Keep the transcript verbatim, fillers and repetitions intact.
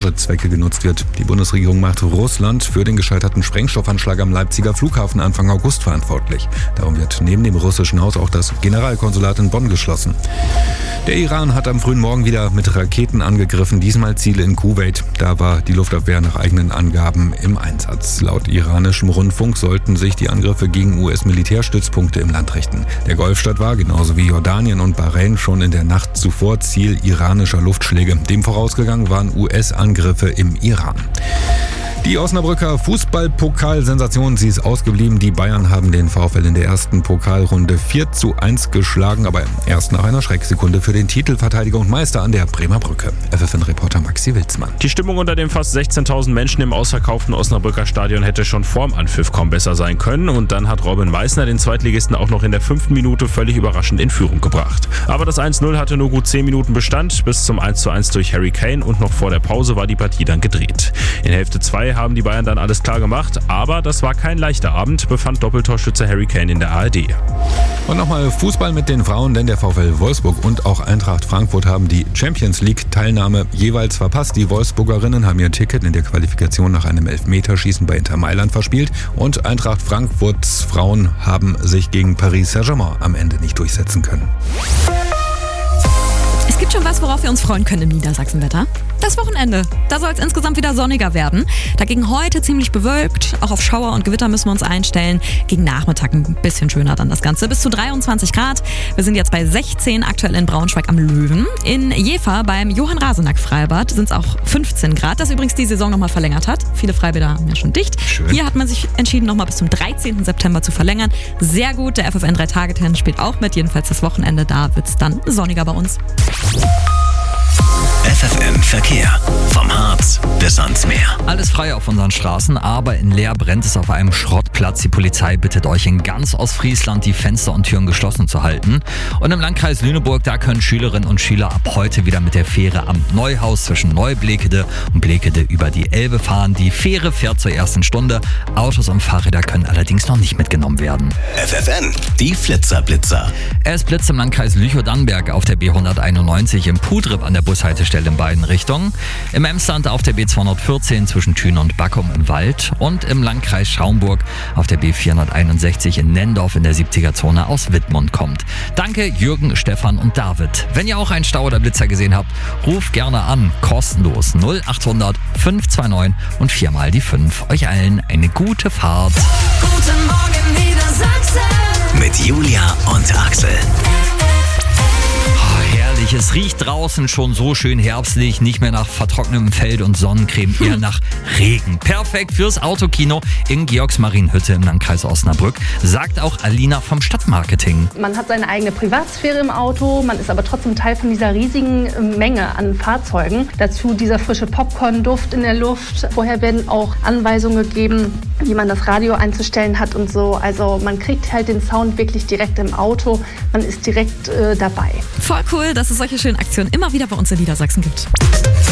andere Zwecke genutzt wird. Die Bundesregierung macht Russland für den gescheiterten Sprengstoffanschlag am Leipziger Flughafen Anfang August verantwortlich. Darum wird neben dem russischen Haus auch das Generalkonsulat in Bonn geschlossen. Der Iran hat am frühen Morgen wieder mit Raketen angegriffen, diesmal Ziele in Kuwait. Da war die Luftabwehr nach eigenen Angaben im Einsatz. Laut iranischem Rundfunk sollten sich die Angriffe gegen U S-Militärstützpunkte im Land richten. Der Golfstaat war, genauso wie Jordanien und Bahrain, schon in der Nacht zuvor Ziel iranischer Luftschläge. Dem vorausgegangen waren U S-Angriffe im Iran. Die Osnabrücker Fußball-Pokal-Sensation, sie ist ausgeblieben. Die Bayern haben den VfL in der ersten Pokalrunde vier zu eins geschlagen, aber erst nach einer Schrecksekunde für den Titelverteidiger und Meister an der Bremer Brücke. F F N-Reporter Maxi Wilsmann. Die Stimmung unter den fast sechzehntausend Menschen im ausverkauften Osnabrücker Stadion hätte schon vorm Anpfiff kaum besser sein können. Und dann hat Robin Meissner den Zweitligisten auch noch in der fünften Minute völlig überraschend in Führung gebracht. Aber das eins null hatte nur gut zehn Minuten Bestand, bis zum eins zu eins durch Harry Kane, und noch vor der Pause war die Partie dann gedreht. In Hälfte zwei haben die Bayern dann alles klar gemacht, aber das war kein leichter Abend, befand Doppeltorschütze Harry Kane in der A R D. Und nochmal Fußball mit den Frauen, denn der VfL Wolfsburg und auch Eintracht Frankfurt haben die Champions League-Teilnahme jeweils verpasst. Die Wolfsburgerinnen haben ihr Ticket in der Qualifikation nach einem Elfmeterschießen bei Inter Mailand verspielt und Eintracht Frankfurts Frauen haben sich gegen Paris Saint-Germain am Ende nicht durchsetzen können. Es gibt schon was, worauf wir uns freuen können im Niedersachsenwetter. Das Wochenende. Da soll es insgesamt wieder sonniger werden. Dagegen heute ziemlich bewölkt. Auch auf Schauer und Gewitter müssen wir uns einstellen. Gegen Nachmittag ein bisschen schöner dann das Ganze. Bis zu dreiundzwanzig Grad. Wir sind jetzt bei sechzehn, aktuell in Braunschweig am Löwen. In Jever beim Johann Rasenack Freibad sind es auch fünfzehn Grad. Das übrigens die Saison nochmal verlängert hat. Viele Freibäder haben ja schon dicht. Schön. Hier hat man sich entschieden, nochmal bis zum dreizehnten September zu verlängern. Sehr gut. Der F F N drei Tage Tennis spielt auch mit. Jedenfalls das Wochenende. Da wird es dann sonniger bei uns. F F N Verkehr. Vom Harz bis ans Meer. Alles frei auf unseren Straßen, aber in Leer brennt es auf einem Schrottplatz. Die Polizei bittet euch in ganz Ostfriesland, die Fenster und Türen geschlossen zu halten. Und im Landkreis Lüneburg, da können Schülerinnen und Schüler ab heute wieder mit der Fähre am Neuhaus zwischen Neu-Blekede und Blekede über die Elbe fahren. Die Fähre fährt zur ersten Stunde. Autos und Fahrräder können allerdings noch nicht mitgenommen werden. F F N, die Flitzer-Blitzer. Es blitzt im Landkreis Lüchow-Dannenberg auf der B hunderteinundneunzig im Pudrip an der Bushaltestelle in beiden Richtungen, im Emsland auf der B zweihundertvierzehn zwischen Thün und Backum im Wald und im Landkreis Schaumburg auf der B vierhunderteinundsechzig in Nendorf in der siebziger-Zone aus Wittmund kommt. Danke Jürgen, Stefan und David. Wenn ihr auch einen Stau oder Blitzer gesehen habt, ruft gerne an, kostenlos null achthundert fünf zwei neun und viermal die fünf. Euch allen eine gute Fahrt. Guten Morgen Niedersachsen. Mit Julia und Axel. Herrlich, es riecht draußen schon so schön herbstlich, nicht mehr nach vertrocknetem Feld und Sonnencreme, eher nach Regen. Perfekt fürs Autokino in Georgsmarienhütte im Landkreis Osnabrück, sagt auch Alina vom Stadtmarketing. Man hat seine eigene Privatsphäre im Auto, man ist aber trotzdem Teil von dieser riesigen Menge an Fahrzeugen. Dazu dieser frische Popcorn-Duft in der Luft. Vorher werden auch Anweisungen gegeben, wie man das Radio einzustellen hat und so. Also man kriegt halt den Sound wirklich direkt im Auto, man ist direkt äh, dabei. Voll cool, dass es solche schönen Aktionen immer wieder bei uns in Niedersachsen gibt.